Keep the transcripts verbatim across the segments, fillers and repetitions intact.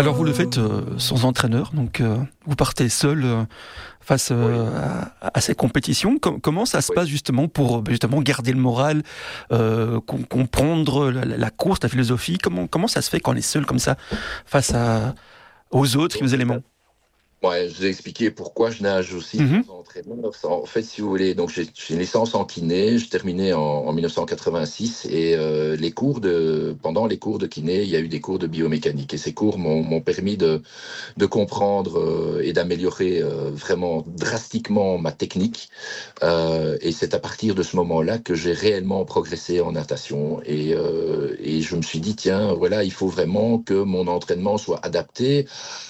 Alors vous le faites euh, sans entraîneur, donc euh, vous partez seul euh, face euh, Oui. à, à ces compétitions. Com- comment ça se Oui. passe justement pour euh, justement garder le moral, euh, com- comprendre la, la course, la philosophie. Comment comment ça se fait quand on est seul comme ça face à, aux autres et aux Donc, c'est éléments? un- ouais, je vous ai expliqué pourquoi je nage aussi Mhm. sans entraîneur. Ça, En fait, si vous voulez, donc j'ai j'ai une licence en kiné. Je terminais en, en mille neuf cent quatre-vingt-six et euh, les cours de pendant les cours de kiné, il y a eu des cours de biomécanique et ces cours m'ont m'ont permis de de comprendre euh, et d'améliorer euh, vraiment drastiquement ma technique. Euh, et c'est à partir de ce moment-là que j'ai réellement progressé en natation. Et, euh, et je me suis dit, tiens, voilà, il faut vraiment que mon entraînement soit adapté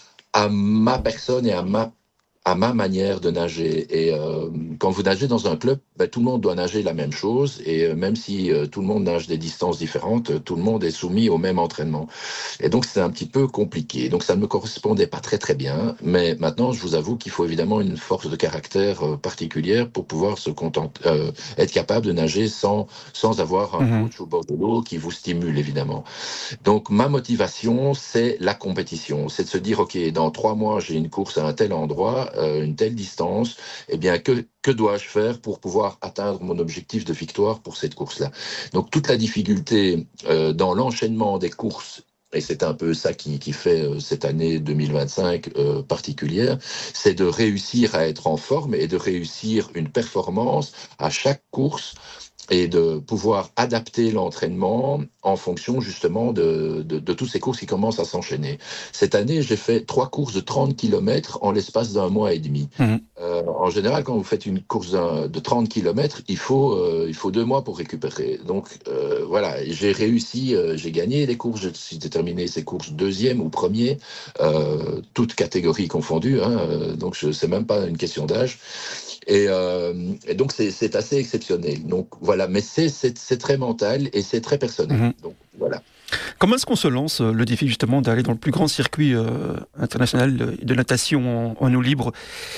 à ma personne et à ma à ma manière de nager. Et euh, quand vous nagez dans un club, ben, tout le monde doit nager la même chose. Et euh, même si euh, tout le monde nage des distances différentes, euh, tout le monde est soumis au même entraînement. Et donc, c'est un petit peu compliqué. Donc, ça ne me correspondait pas très, très bien. Mais maintenant, je vous avoue qu'il faut évidemment une force de caractère euh, particulière pour pouvoir se contenter, euh, être capable de nager sans, sans avoir un Mhm. coach au bord de l'eau qui vous stimule, évidemment. Donc, ma motivation, c'est la compétition. C'est de se dire, OK, dans trois mois, j'ai une course à un tel endroit, euh, une telle distance. Eh bien, que, que dois-je faire pour pouvoir atteindre mon objectif de victoire pour cette course-là? Donc, toute la difficulté euh, dans l'enchaînement des courses, et c'est un peu ça qui, qui fait euh, cette année deux mille vingt-cinq euh, particulière, c'est de réussir à être en forme et de réussir une performance à chaque course et de pouvoir adapter l'entraînement en fonction justement de, de, de toutes ces courses qui commencent à s'enchaîner. Cette année, j'ai fait trois courses de trente kilomètres en l'espace d'un mois et demi. Mhm. Euh, en général, quand vous faites une course d'un- de trente kilomètres, il faut, euh, il faut deux mois pour récupérer. Donc euh, voilà, j'ai réussi, euh, j'ai gagné les courses, je suis déterminé ces courses deuxième ou premier, euh, toutes catégories confondues, hein, euh, donc je sais même pas une question d'âge. Et, euh, et donc, c'est c'est assez exceptionnel. Donc, voilà. Mais c'est c'est- c'est très mental et c'est très personnel. Mhm. Donc, voilà. Comment est-ce qu'on se lance euh, le défi justement d'aller dans le plus grand circuit euh, international de, de natation en, en eau libre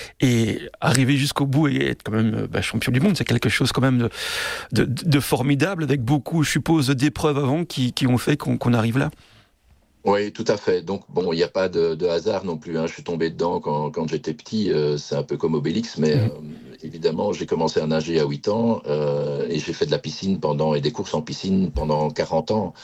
et arriver jusqu'au bout et être quand même euh, bah, champion du monde? C'est quelque chose quand même de, de, de formidable, avec beaucoup, je suppose, d'épreuves avant qui, qui ont fait qu'on qu'on arrive là. Oui, tout à fait. Donc, bon, il n'y a pas de, de hasard non plus, hein. Je suis tombé dedans quand, quand j'étais petit. Euh, c'est un peu comme Obélix, mais euh, Mhm. évidemment, j'ai commencé à nager à huit ans euh, et j'ai fait de la piscine pendant et des courses en piscine pendant quarante ans.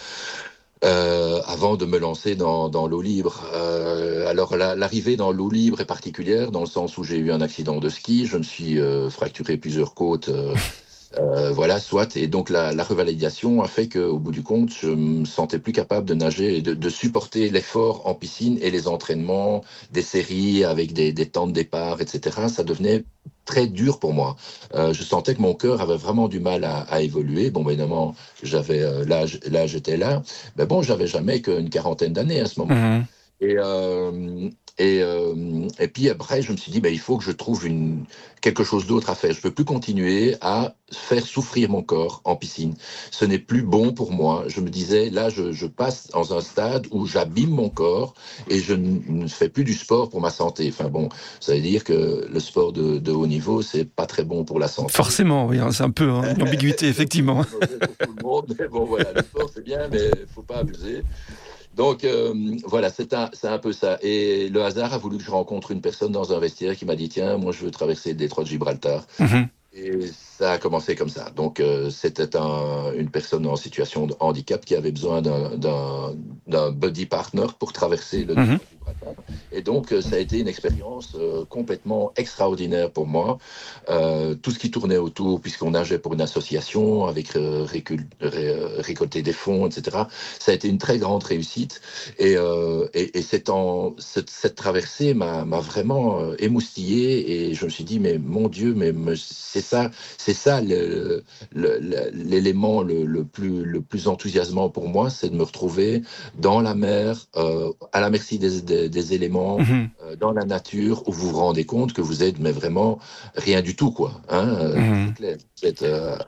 Euh, avant de me lancer dans, dans l'eau libre. Euh, alors la- l'arrivée dans l'eau libre est particulière dans le sens où j'ai eu un accident de ski, je me suis euh, fracturé plusieurs côtes, euh, euh, voilà, soit. Et donc la, la revalidation a fait qu'au bout du compte, je me sentais plus capable de nager et de, de supporter l'effort en piscine et les entraînements, des séries avec des, des temps de départ, et cetera. Ça devenait très dur pour moi. Euh, je sentais que mon cœur avait vraiment du mal à, à évoluer. Bon, évidemment, j'avais euh, l'âge, l'âge était là, mais bon, j'avais jamais qu'une quarantaine d'années à ce moment-là. Mhm. Et, euh, et, euh, et puis après, je me suis dit, ben, il faut que je trouve une, quelque chose d'autre à faire. Je peux plus continuer à faire souffrir mon corps en piscine. Ce n'est plus bon pour moi. Je me disais, là, je, je passe dans un stade où j'abîme mon corps et je n- ne fais plus du sport pour ma santé. Enfin bon, ça veut dire que le sport de, de haut niveau, c'est pas très bon pour la santé. Forcément, oui, hein, c'est un peu hein, une ambiguïté, C'est effectivement. c'est mauvais pour tout le monde, mais bon, voilà, le sport, c'est bien, mais il faut pas abuser. Donc, euh, voilà, c'est un, c'est un peu ça. Et le hasard a voulu que je rencontre une personne dans un vestiaire qui m'a dit, tiens, moi, je veux traverser le détroit de Gibraltar. Mhm. Et ça a commencé comme ça. Donc, euh, c'était un- une personne en situation de handicap qui avait besoin d'un d'un- d'un buddy partner pour traverser le Mhm. détroit de Gibraltar. Et donc, euh, ça a été une expérience euh, complètement extraordinaire pour moi. Euh, tout ce qui tournait autour, puisqu'on nageait pour une association avec euh, récul- ré- euh, récolter des fonds, et cetera. Ça a été une très grande réussite. Et, euh, et, et c'est en- cette, cette traversée m'a m'a vraiment euh, émoustillé. Et je me suis dit, mais mon Dieu, mais me- c'est ça, c'est ça le- le- le- l'élément le, le plus, le plus enthousiasmant pour moi, c'est de me retrouver dans la mer, euh, à la merci des, des, des éléments, Mhm. euh, dans la nature, où vous vous rendez compte que vous êtes mais vraiment rien du tout, quoi. Hein, euh, c'est Mhm. clair. Vous êtes, euh,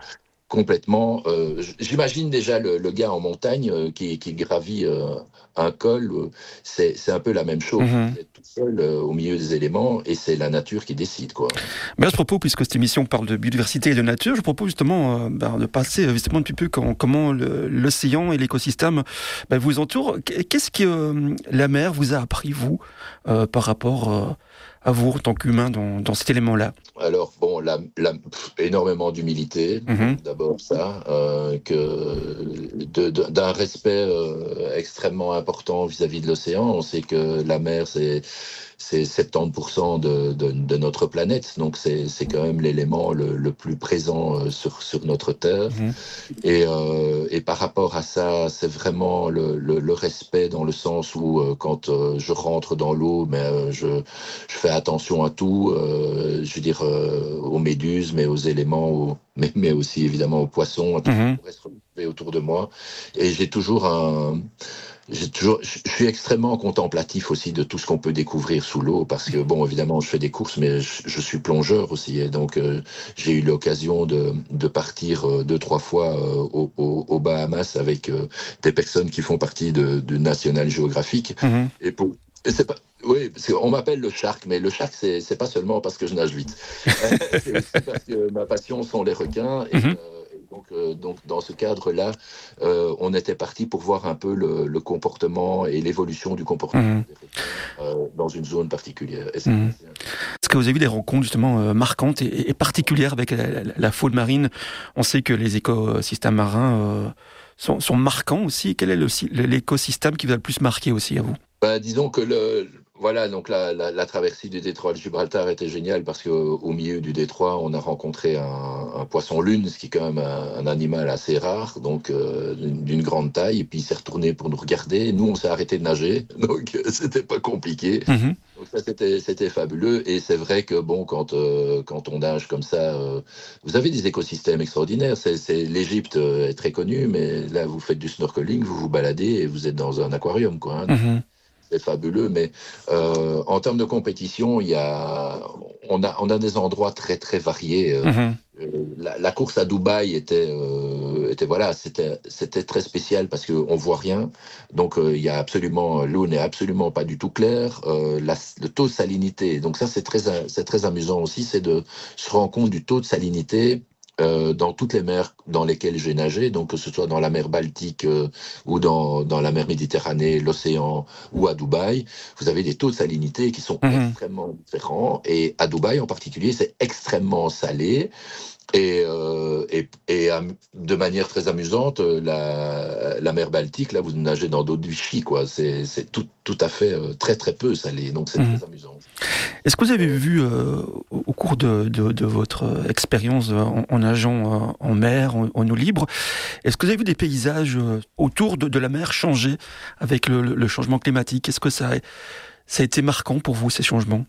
complètement. Euh, j'imagine déjà le, le gars en montagne euh, qui, qui gravit euh, un col. Euh, c'est, c'est un peu la même chose. Mhm. Vous êtes tout seul euh, au milieu des éléments et c'est la nature qui décide, quoi. Mais à ce propos, puisque cette émission parle de biodiversité et de nature, je propose justement euh, ben, de passer euh, justement un petit peu quand, comment le, l'océan et l'écosystème ben, vous entourent. Qu'est-ce que euh, la mer vous a appris, vous, euh, par rapport euh, à vous en tant qu'humain dans, dans cet élément-là? Alors, bon, la, la- pff, énormément d'humilité, Mhm. donc d'abord ça, euh, que de- de- d'un respect euh, extrêmement important vis-à-vis de l'océan. On sait que la mer, c'est c'est soixante-dix pour cent de, de, de notre planète, donc c'est c'est quand même l'élément le, le plus présent euh, sur, sur notre Terre. Mhm. Et, euh, et par rapport à ça, c'est vraiment le, le, le respect dans le sens où euh, quand euh, je rentre dans l'eau, mais euh, je, je fais attention à tout, euh, je veux dire euh, aux méduses, mais aux éléments, aux- mais, mais aussi évidemment aux poissons, à tout ce qui Mhm. pourrait se retrouver autour de moi. Et j'ai toujours un, j'ai toujours, je je suis extrêmement contemplatif aussi de tout ce qu'on peut découvrir sous l'eau, parce que bon, évidemment, je fais des courses, mais je, je suis plongeur aussi, et donc euh, j'ai eu l'occasion de, de partir euh, deux, trois fois euh, au- au- aux Bahamas avec euh, des personnes qui font partie de, de National Geographic. Mhm. Et pour, et c'est pas, oui, parce qu'on m'appelle le shark, mais le shark, c'est, c'est pas seulement parce que je nage vite. Euh, c'est aussi parce que ma passion sont les requins, et, Mhm. euh, et donc, euh, donc dans ce cadre-là, euh, on était parti pour voir un peu le, le comportement et l'évolution du comportement Mhm. des requins euh, dans une zone particulière. Et c'était Mhm. assez intéressant. Est-ce que vous avez eu des rencontres justement euh, marquantes et, et particulières avec la, la- la faune marine? On sait que les écosystèmes marins euh, sont, sont marquants aussi. Quel est le, l'écosystème qui vous a le plus marqué aussi à vous? Bah, disons que le, voilà, donc la, la, la traversée du détroit de Gibraltar était géniale parce qu'au au milieu du détroit, on a rencontré un, un poisson lune, ce qui est quand même un, un animal assez rare, donc euh, d'une d'une grande taille. Et puis il s'est retourné pour nous regarder. Nous, on s'est arrêté de nager, donc euh, c'était pas compliqué. Mhm. Donc ça, c'était c'était fabuleux. Et c'est vrai que bon, quand euh, quand on nage comme ça, euh, vous avez des écosystèmes extraordinaires. C'est, c'est l'Égypte euh, est très connue, mais là, vous faites du snorkeling, vous vous baladez et vous êtes dans un aquarium, quoi, hein. Mhm. C'est fabuleux, mais euh, en termes de compétition, il y a, on a, on a des endroits très très variés. Euh, Mhm. euh, la, la course à Dubaï était, euh, était voilà, c'était, c'était très spécial parce que on voit rien. Donc euh, il y a absolument, l'eau n'est absolument pas du tout claire. Euh, la- le taux de salinité, donc ça c'est très, c'est très amusant aussi, c'est de se rendre compte du taux de salinité. Euh, dans toutes les mers dans lesquelles j'ai nagé, donc que ce soit dans la mer Baltique euh, ou dans, dans la mer Méditerranée, l'océan ou à Dubaï, vous avez des taux de salinité qui sont Mhm. extrêmement différents. Et à Dubaï en particulier, c'est extrêmement salé. Et, euh, et, et am- de manière très amusante, euh, la, la mer Baltique, là, vous nagez dans d'eau de Vichy, quoi. C'est, c'est tout, tout à fait euh, très très peu salé, donc c'est Mhm. très amusant. Est-ce que vous avez vu euh, au au cours de, de- de votre euh, expérience euh, en, en nageant euh, en mer, en, en eau libre, est-ce que vous avez vu des paysages euh, autour de, de la mer changer avec le, le- le changement climatique? Est-ce que ça a, ça a été marquant pour vous, ces changements?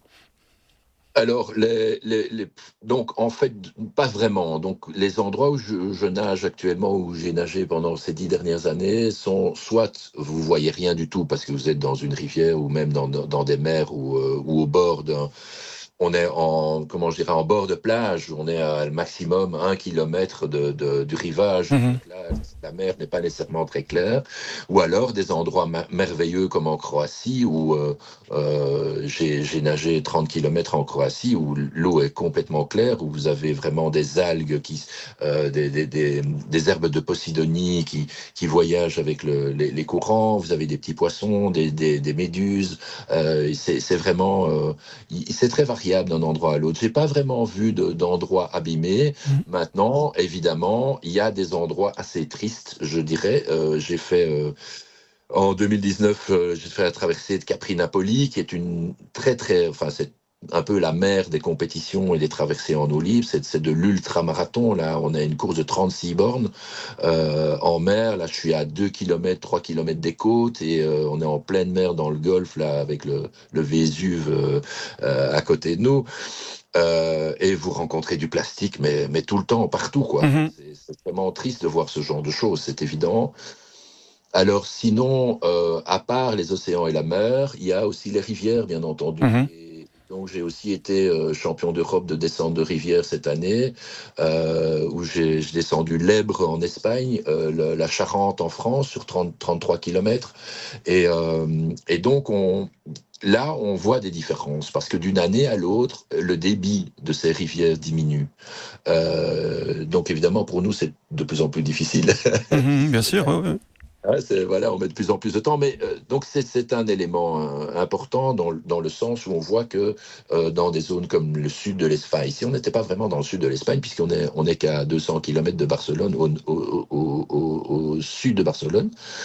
Alors, les, les, les- donc en fait, pas vraiment. Donc, les endroits où je, je nage actuellement, où j'ai nagé pendant ces dix dernières années, sont soit vous voyez rien du tout parce que vous êtes dans une rivière ou même dans, dans, dans des mers ou, euh, ou au bord d'un, on est en, comment je dirais, en bord de plage, on est à le maximum un kilomètre de, de- du rivage. Mhm. Donc là, la mer n'est pas nécessairement très claire. Ou alors des endroits ma- merveilleux comme en Croatie, où euh, euh, j'ai j'ai nagé trente kilomètres en Croatie, où l'eau est complètement claire, où vous avez vraiment des algues, qui, euh, des, des, des, des herbes de Posidonie qui, qui voyagent avec le, les, les courants, vous avez des petits poissons, des, des, des méduses. Euh, c'est c'est vraiment... euh, il- c'est très variable d'un endroit à l'autre. J'ai pas vraiment vu de- d'endroits abîmés. Mhm. Maintenant, évidemment, il y a des endroits assez tristes, je dirais. Euh, j'ai fait euh, en deux mille dix-neuf, euh, j'ai fait la traversée de Capri-Napoli, qui est une très très, enfin c'est un peu la mer des compétitions et des traversées en eau libre. C'est c'est de l'ultra-marathon. Là, on a une course de trente-six bornes euh, en mer. Là, je suis à deux kilomètres, trois kilomètres des côtes et euh, on est en pleine mer dans le Golfe, là, avec le, le Vésuve euh, euh, à côté de nous. Euh, et vous rencontrez du plastique, mais, mais tout le temps, partout, quoi. Mhm. C'est c'est vraiment triste de voir ce genre de choses, c'est évident. Alors sinon, euh, à part les océans et la mer, il y a aussi les rivières, bien entendu. Mhm. Et Donc j'ai aussi été euh, champion d'Europe de descente de rivière cette année, euh, où j'ai j'ai descendu l'Èbre en Espagne, euh, le- la Charente en France sur trente, trente-trois kilomètres. Et, euh, et donc on, là, on voit des différences parce que d'une année à l'autre, le débit de ces rivières diminue. Euh, donc évidemment, pour nous, c'est de plus en plus difficile. Mhm, bien sûr, ouais, ouais. Ouais, c'est- voilà, on met de plus en plus de temps, mais euh, donc c'est c'est un élément euh, important dans, le- dans le sens où on voit que euh, dans des zones comme le sud de l'Espagne, ici on n'était pas vraiment dans le sud de l'Espagne puisqu'on est on est qu'à deux cents kilomètres de Barcelone, au, au, au, au- au sud de Barcelone,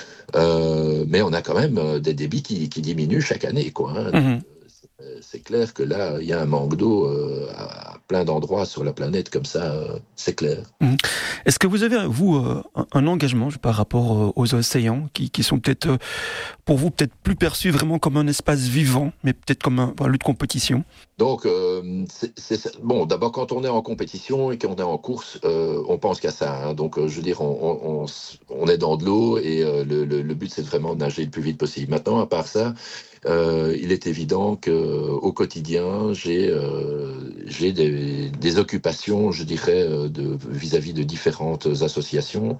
euh, mais on a quand même euh, des débits qui, qui diminuent chaque année, quoi. Hein. Donc, Mhm. euh, c'est clair que là, il y a un manque d'eau euh, à plein d'endroits sur la planète comme ça, euh, c'est clair. Mhm. Est-ce que vous avez, vous, euh, un, un engagement par rapport euh, aux océans qui, qui sont peut-être, euh, pour vous, peut-être plus perçus vraiment comme un espace vivant, mais peut-être comme un, un lieu de compétition? Donc, euh, c'est, c'est ça. Bon, d'abord, quand on est en compétition et qu'on est en course, euh, on pense qu'à ça. Hein. Donc, euh, je veux dire, on, on, on, s- on est dans de l'eau et euh, le, le, le but, c'est vraiment de nager le plus vite possible. Maintenant, à part ça, euh, il est évident qu'au quotidien, j'ai euh, j'ai des, des occupations, je dirais, euh, de, vis-à-vis de différentes associations.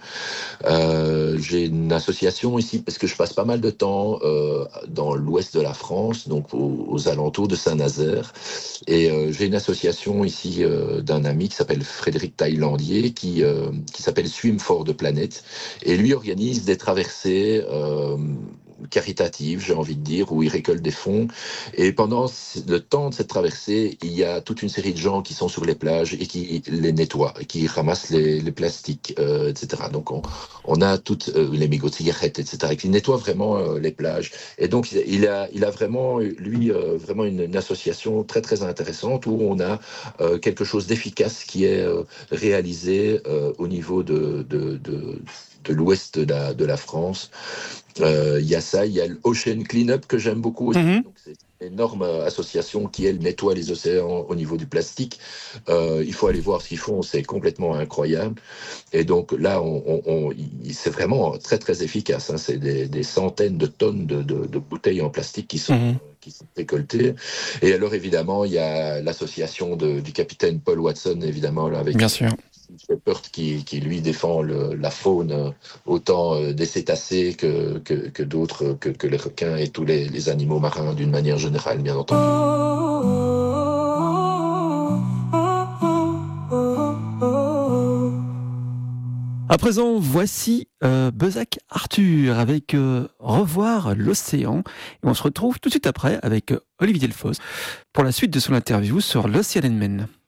Euh, j'ai une association ici parce que je passe pas mal de temps euh, dans l'ouest de la France, donc aux, aux alentours de Saint-Nazaire. Et euh, j'ai une association ici euh, d'un ami qui s'appelle Frédéric Taillandier, qui, euh, qui s'appelle Swim for the Planet. Et lui organise des traversées euh, caritatives, j'ai envie de dire, où il récolte des fonds. Et pendant le temps de cette traversée, il y a toute une série de gens qui sont sur les plages et qui les nettoient, et qui ramassent les, les plastiques, euh, et cetera. Donc on, on a toutes euh, les mégots de cigarettes, et cetera, et qui nettoient vraiment euh, les plages. Et donc, il a, il a vraiment, lui, euh, vraiment une, une association très, très intéressante où on a euh, quelque chose d'efficace qui est euh, réalisé euh, au niveau de, de, de, de l'ouest de la, de la France. Euh, Il y a ça, il y a l'Ocean Cleanup que j'aime beaucoup aussi. Mhm. Donc, c'est une énorme association qui, elle, nettoie les océans au niveau du plastique. Euh, il faut aller voir ce qu'ils font, c'est complètement incroyable. Et donc là, on, on, on, il- c'est vraiment très très efficace. Hein. C'est des, des centaines de tonnes de, de, de bouteilles en plastique qui sont, Mhm. qui sont récoltées. Et alors évidemment, il y a l'association de- du capitaine Paul Watson, évidemment, là, avec Bien sûr. Shepard qui, qui lui défend le, la faune, euh, autant euh, des cétacés que, que, que d'autres, que, que les requins et tous les, les animaux marins d'une manière générale, bien entendu. À présent, voici euh, Bezac Arthur avec euh, Revoir l'océan. Et on se retrouve tout de suite après avec euh, Olivier Delfosse pour la suite de son interview sur l'Ocean Man.